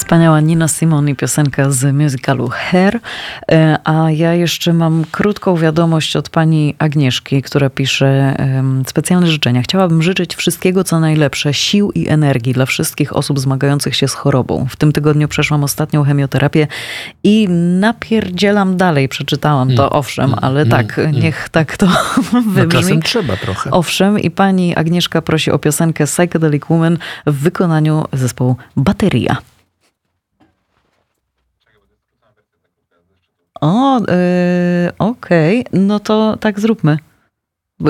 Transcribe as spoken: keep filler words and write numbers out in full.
Wspaniała Nina Simone i piosenka z musicalu Hair. A ja jeszcze mam krótką wiadomość od pani Agnieszki, która pisze um, specjalne życzenia. Chciałabym życzyć wszystkiego, co najlepsze, sił i energii dla wszystkich osób zmagających się z chorobą. W tym tygodniu przeszłam ostatnią chemioterapię i napierdzielam dalej. Przeczytałam to, mm, owszem, mm, ale mm, tak, mm. niech tak to wybrzmi. No czasem trzeba trochę. Owszem, i pani Agnieszka prosi o piosenkę Psychedelic Woman w wykonaniu zespołu Bateria. O, yy, okej, okay. No to tak zróbmy.